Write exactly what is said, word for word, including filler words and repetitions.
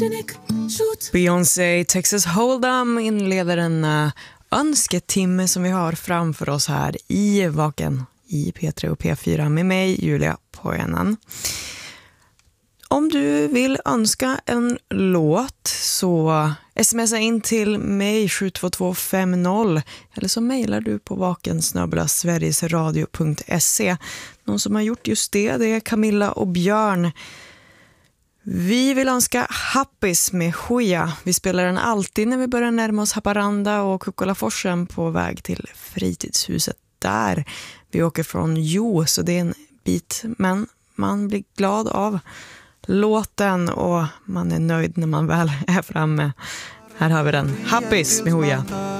Beyoncé, Texas Hold'em inleder en uh, önsketimme som vi har framför oss här i Vaken i P tre och P fyra med mig, Julia Pojanen. Om du vill önska en låt så smsa in till mig sju två två fem noll eller så mejlar du på vaken snabel-a sverigesradio punkt se. Någon som har gjort just det, det är Camilla och Björn. Vi vill önska Happis med Hoja. Vi spelar den alltid när vi börjar närma oss Haparanda och Kukkolaforsen på väg till fritidshuset där. Vi åker från Jo, så det är en bit, men man blir glad av låten och man är nöjd när man väl är framme. Här har vi den, Happis med Hoja.